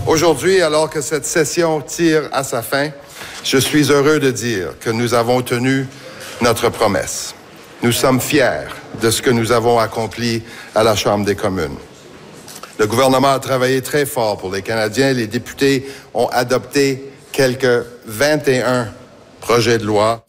Aujourd'hui, alors que cette session tire à sa fin, je suis heureux de dire que nous avons tenu notre promesse. Nous sommes fiers de ce que nous avons accompli à la Chambre des communes. Le gouvernement a travaillé très fort pour les Canadiens. Les députés ont adopté quelques 21 projets de loi.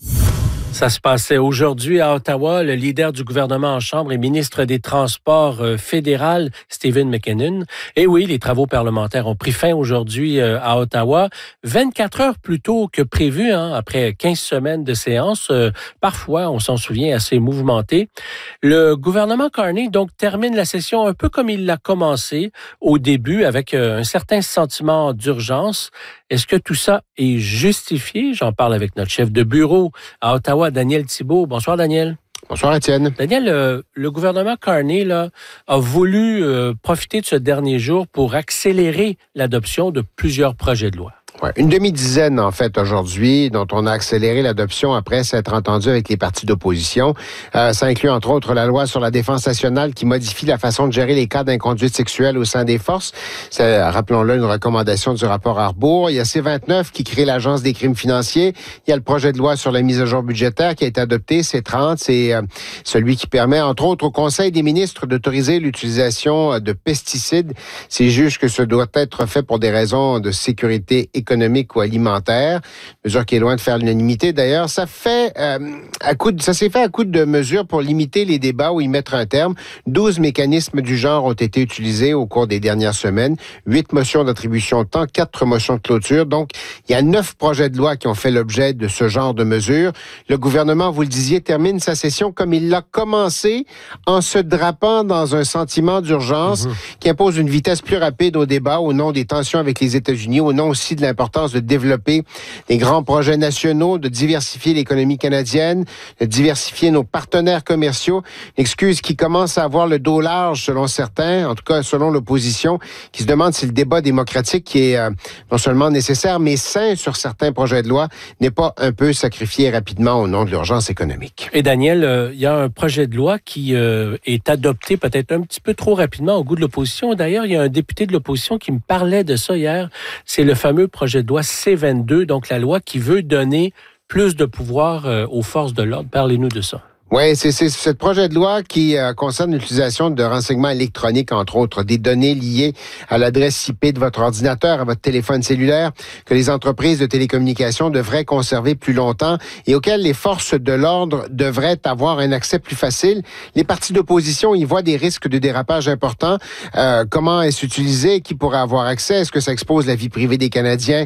Ça se passait aujourd'hui à Ottawa. Le leader du gouvernement en Chambre et ministre des Transports fédéral, Stephen McKinnon. Et oui, les travaux parlementaires ont pris fin aujourd'hui à Ottawa. 24 heures plus tôt que prévu, après 15 semaines de séance. Parfois, on s'en souvient, assez mouvementé. Le gouvernement Carney, donc, termine la session un peu comme il l'a commencé au début, avec un certain sentiment d'urgence. Est-ce que tout ça est justifié? J'en parle avec notre chef de bureau à Ottawa, Daniel Thibeault. Bonsoir, Daniel. Bonsoir, Étienne. Daniel, le gouvernement Carney a voulu profiter de ce dernier jour pour accélérer l'adoption de plusieurs projets de loi. Ouais, une demi-dizaine, en fait, aujourd'hui, dont on a accéléré l'adoption après s'être entendu avec les partis d'opposition. Ça inclut, entre autres, la loi sur la défense nationale qui modifie la façon de gérer les cas d'inconduite sexuelle au sein des forces. C'est, rappelons-le, une recommandation du rapport Arbour. Il y a C-29 qui crée l'Agence des crimes financiers. Il y a le projet de loi sur la mise à jour budgétaire qui a été adopté. C-30, c'est celui qui permet, entre autres, au Conseil des ministres d'autoriser l'utilisation de pesticides. C'est juste que ce doit être fait pour des raisons de sécurité économique ou alimentaire, mesure qui est loin de faire l'unanimité. D'ailleurs, ça s'est fait à coup de mesures pour limiter les débats ou y mettre un terme. 12 mécanismes du genre ont été utilisés au cours des dernières semaines. 8 motions d'attribution de temps, 4 motions de clôture. Donc, il y a 9 projets de loi qui ont fait l'objet de ce genre de mesures. Le gouvernement, vous le disiez, termine sa session comme il l'a commencé, en se drapant dans un sentiment d'urgence qui impose une vitesse plus rapide au débat au nom des tensions avec les États-Unis, au nom aussi de l'importance de développer des grands projets nationaux, de diversifier l'économie canadienne, de diversifier nos partenaires commerciaux. Une excuse qui commence à avoir le dos large selon certains, en tout cas selon l'opposition, qui se demande si le débat démocratique qui est non seulement nécessaire, mais sain sur certains projets de loi, n'est pas un peu sacrifié rapidement au nom de l'urgence économique. Et Daniel, il y a un projet de loi qui est adopté peut-être un petit peu trop rapidement au goût de l'opposition. D'ailleurs, il y a un député de l'opposition qui me parlait de ça hier. C'est le fameux projet de loi C-22, donc la loi qui veut donner plus de pouvoir aux forces de l'ordre. Parlez-nous de ça. Oui, c'est ce projet de loi qui concerne l'utilisation de renseignements électroniques, entre autres, des données liées à l'adresse IP de votre ordinateur, à votre téléphone cellulaire, que les entreprises de télécommunications devraient conserver plus longtemps et auxquelles les forces de l'ordre devraient avoir un accès plus facile. Les partis d'opposition y voient des risques de dérapage importants. Comment est-ce utilisé? Qui pourrait avoir accès? Est-ce que ça expose la vie privée des Canadiens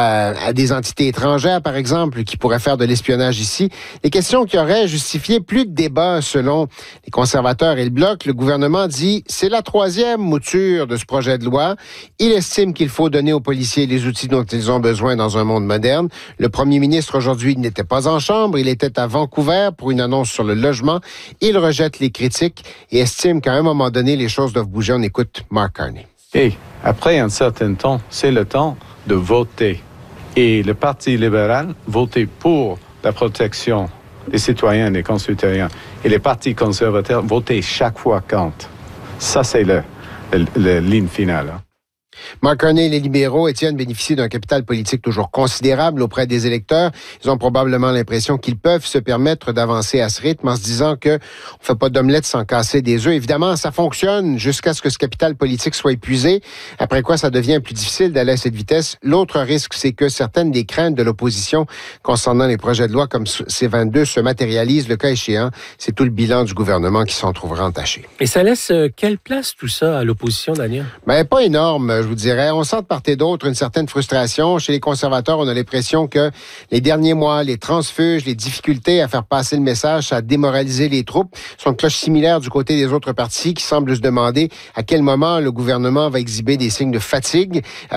à des entités étrangères, par exemple, qui pourraient faire de l'espionnage ici? Des questions qui auraient justifié plus de débat selon les conservateurs et le Bloc. Le gouvernement dit c'est la 3e mouture de ce projet de loi. Il estime qu'il faut donner aux policiers les outils dont ils ont besoin dans un monde moderne. Le premier ministre aujourd'hui n'était pas en chambre. Il était à Vancouver pour une annonce sur le logement. Il rejette les critiques et estime qu'à un moment donné, les choses doivent bouger. On écoute Mark Carney. Et après un certain temps, c'est le temps de voter. Et le Parti libéral votait pour la protection des citoyens et des concitoyens. Et les partis conservateurs votaient chaque fois compte. Ça, c'est la ligne finale. Mark Carney et les libéraux, Étienne, bénéficient d'un capital politique toujours considérable auprès des électeurs. Ils ont probablement l'impression qu'ils peuvent se permettre d'avancer à ce rythme en se disant que on fait pas d'omelette sans casser des œufs. Évidemment, ça fonctionne jusqu'à ce que ce capital politique soit épuisé, après quoi ça devient plus difficile d'aller à cette vitesse. L'autre risque, c'est que certaines des craintes de l'opposition concernant les projets de loi comme C-22 se matérialisent. Le cas échéant, c'est tout le bilan du gouvernement qui s'en trouvera entaché. Et ça laisse quelle place tout ça à l'opposition, Daniel? Pas énorme, je vous dirais. On sent de part et d'autre une certaine frustration. Chez les conservateurs, on a l'impression que les derniers mois, les transfuges, les difficultés à faire passer le message, ça a démoralisé les troupes. Ce sont de cloches similaires du côté des autres partis qui semblent se demander à quel moment le gouvernement va exhiber des signes de fatigue.